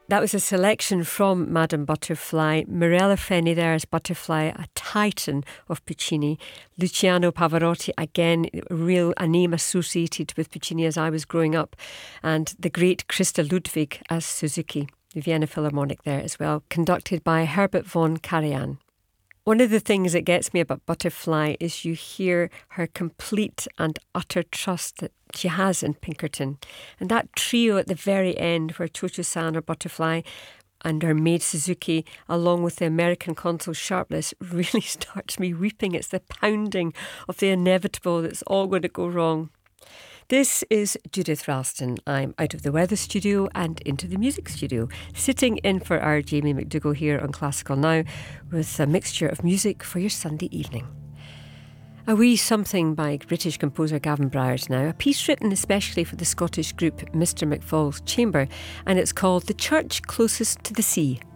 That was a selection from Madame Butterfly. Mirella Freni there as Butterfly, a titan of Puccini. Luciano Pavarotti, again, a name associated with Puccini as I was growing up. And the great Christa Ludwig as Suzuki, the Vienna Philharmonic there as well, conducted by Herbert von Karajan. One of the things that gets me about Butterfly is you hear her complete and utter trust that she has in Pinkerton. And that trio at the very end where Cho-Cho-san, her Butterfly, and her maid Suzuki, along with the American consul Sharpless, really starts me weeping. It's the pounding of the inevitable that's all going to go wrong. This is Judith Ralston. I'm out of the weather studio and into the music studio, sitting in for our Jamie McDougall here on Classical Now with a mixture of music for your Sunday evening. A wee something by British composer Gavin Bryars now, a piece written especially for the Scottish group Mr. McFall's Chamber, and it's called The Church Closest to the Sea.